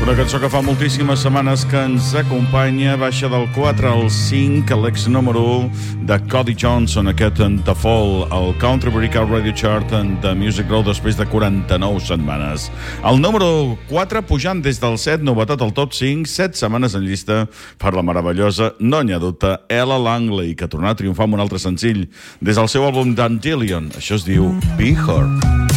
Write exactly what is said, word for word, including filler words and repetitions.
Una cançó que fa moltíssimes setmanes que ens acompanya, baixa del quatre al cinc, l'ex número u de Cody Johnson, aquest en The Fall, el Country Breakout Radio Chart en The Music Row després de quaranta-nou setmanes. El número quatre pujant des del set, novetat al top cinc, set setmanes en llista per la meravellosa, no n'hi ha dubte, Ella Langley, que tornarà a triomfar amb un altre senzill des del seu àlbum Dandelion. Això es diu Be Her.